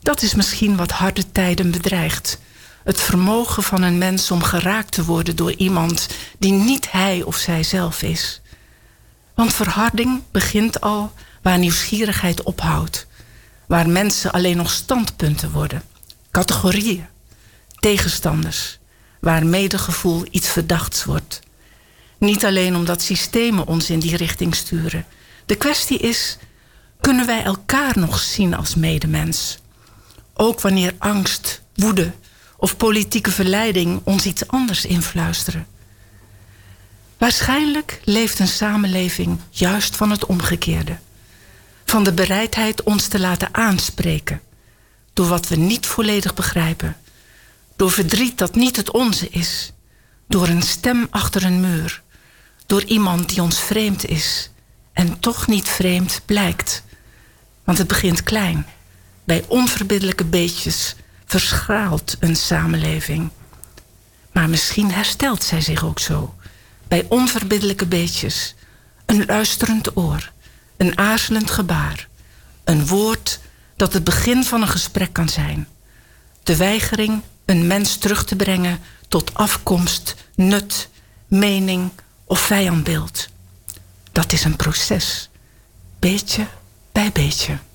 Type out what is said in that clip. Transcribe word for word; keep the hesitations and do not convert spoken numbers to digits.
Dat is misschien wat harde tijden bedreigt. Het vermogen van een mens om geraakt te worden door iemand die niet hij of zij zelf is. Want verharding begint al waar nieuwsgierigheid ophoudt. Waar mensen alleen nog standpunten worden. Categorieën. Tegenstanders. Waar medegevoel iets verdachts wordt. Niet alleen omdat systemen ons in die richting sturen. De kwestie is, kunnen wij elkaar nog zien als medemens? Ook wanneer angst, woede of politieke verleiding ons iets anders influisteren. Waarschijnlijk leeft een samenleving juist van het omgekeerde. Van de bereidheid ons te laten aanspreken. Door wat we niet volledig begrijpen. Door verdriet dat niet het onze is. Door een stem achter een muur. Door iemand die ons vreemd is. En toch niet vreemd blijkt. Want het begint klein. Bij onverbiddelijke beetjes verschraalt een samenleving. Maar misschien herstelt zij zich ook zo. Bij onverbiddelijke beetjes. Een luisterend oor. Een aarzelend gebaar. Een woord dat het begin van een gesprek kan zijn. De weigering een mens terug te brengen tot afkomst, nut, mening of vijandbeeld. Dat is een proces. Beetje bij beetje.